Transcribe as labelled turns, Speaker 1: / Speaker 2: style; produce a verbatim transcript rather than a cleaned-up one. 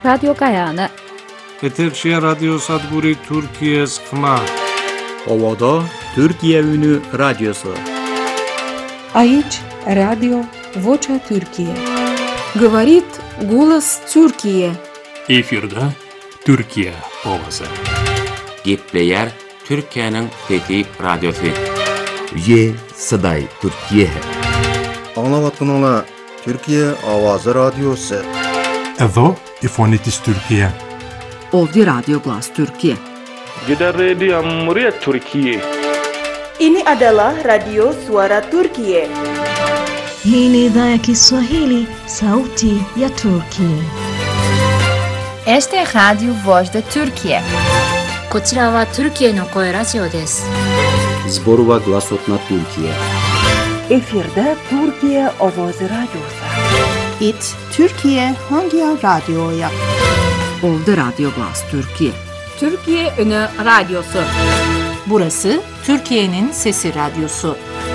Speaker 1: Radyo Gayane.
Speaker 2: Eterşehir Radyo Sadburi Türkiye sıkma.
Speaker 3: Ovada Türkiye Ünü Radyosu.
Speaker 4: Aici Radio Vocea Türkiye.
Speaker 5: Говорит голос Türkiye.
Speaker 6: Efirde Türkiye ovası.
Speaker 7: Gepleyer Türkiye'nin Fethi Radyosu.
Speaker 8: Ye Saday Türkiye.
Speaker 9: Anlavatkanlar Türkiye Avazı Radyosu.
Speaker 10: Evo İfonitis Türkiye.
Speaker 11: Ovdje Radio Glas Türkiye.
Speaker 12: Gider Radio Cumhuriyet Türkiye.
Speaker 13: Ini adalah Radio Suara Türkiye.
Speaker 14: Hii ni idhaa ya Kiswahili, sauti ya Turkiye.
Speaker 15: Este é Radio Voz da Türkiye.
Speaker 16: こちらはトルキエの声ラジオです。
Speaker 3: Zborova Glasotna Türkiye.
Speaker 17: Efirde Türkiye Avazı Radyosu.
Speaker 18: It Türkiye Hangi Radyo'ya?
Speaker 11: Ovdje Radio Glas Türkiye.
Speaker 5: Türkiye Ünü Radyosu.
Speaker 19: Burası Türkiye'nin Sesi Radyosu.